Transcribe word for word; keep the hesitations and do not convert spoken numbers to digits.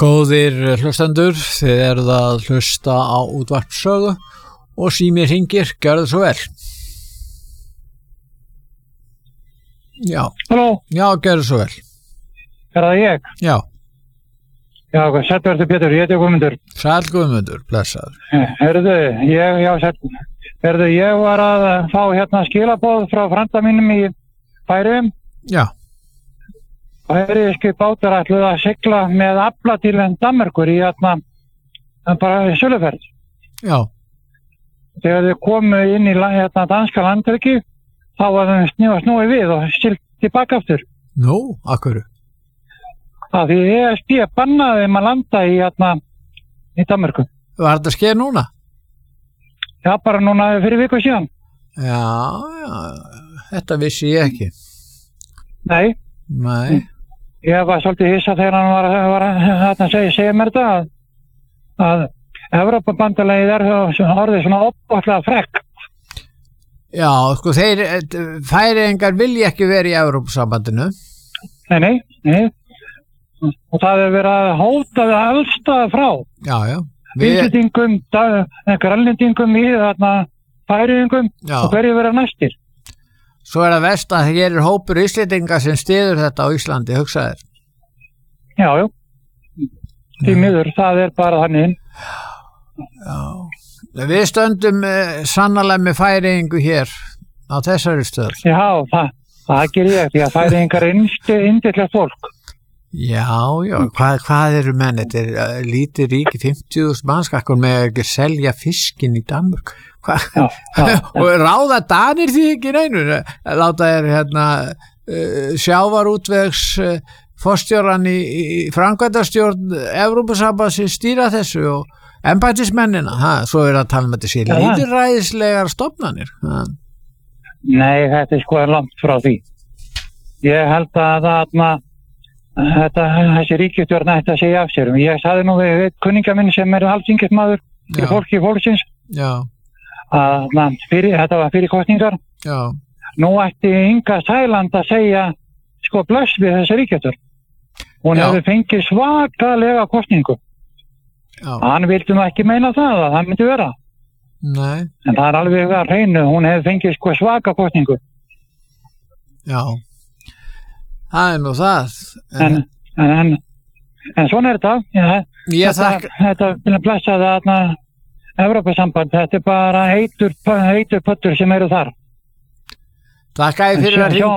Góðir hlustendur, þið eruð að hlusta á útvarpssögu og sími hringir, gjörðu svo vel. Já. Halló. Já, gjörðu svo vel. Er það ég? Já. Já, sæll verður Pétur, ég heiti Guðmundur. Sæll Guðmundur, blessaður. Herðu, ég, já, sæll. Herðu, ég var að fá hérna skilaboð frá frænda mínum í Færeyjum. Já. Færeyskir bátar ætluðu að sigla með afla til Danmerkur í hérna bara söluferð. Já. Þegar þau komu inn í hérna danska landhelgi, þá var þeim snúið snúið við og siglt tilbaka aftur. Nú, akkurru? Það því E S B bannaði þeim að landa í hérna í Danmörku. Var þetta skeið núna? Já, bara núna fyrir viku síðan. Já, já, þetta vissi ég ekki. Nei. Nei. Ég var svolítið hissa þegar hann var, var að segja, segja mér þetta að, að Evrópubandalagið er orðið svona opvaðlega frekk. Já, sko þeir Færeyingar vilja ekki vera í Evrópusambandinu. Nei, nei, nei. Og það er verið að hóta við allstað frá. Já, já. Íslendingum, grænlendingum í þarna Færeyingum og hverju vera næstir. Svo er það verst að hér er hópur Íslendinga sem styður þetta á Íslandi, hugsaðir. Já, já. Því miður, það er bara þannig. Já. Við stöndum eh, sannarlega með Færeyingu hér á þessari stöð. Já, það, það ger ég, því að Færeyingar er indillega fólk. Já, já, hvað, hvað eru menn? Þetta er uh, lítið ríki, fimmtíu þúsund mannskakkur með ekki selja fiskinn í Danmörk. Já, já, og ráða Danir því ekki neinu? Láta þér hérna, uh, sjávarútvegs uh, forstjóran í, í framkvæmdastjórn Evrópusambandsins stýra þessu og embættismennina. Ha, svo er að tala um þetta sé lítilræðislegar stofnanir. Ha. Nei, þetta er sko langt frá því. Ég held að það Þetta, þessi ríkisstjórn ætti að segja af sér. Ég sagði nú við kunningja minn sem er alþingismaður fyrir fólki fólksins að na, fyrir, þetta var fyrir kosningar. Já. Nú ætti Inga Sæland að segja sko bless við þessi ríkisstjórn. Hún hefði fengið svakalega kosningu. Já. Hann vildi nú ekki meina það að það myndi vera. Nei. En það er alveg að hreinu, hún hefði fengið sko svaka kosningu. Já. Það er nú það. En, en, en, en svona er þetta. Ja, Ég þetta, þakka. þetta vil að blessa þarna Evrópusamband. Þetta er bara heitur, heitur pöttur sem eru þar. Þakka ég fyrir að hringja.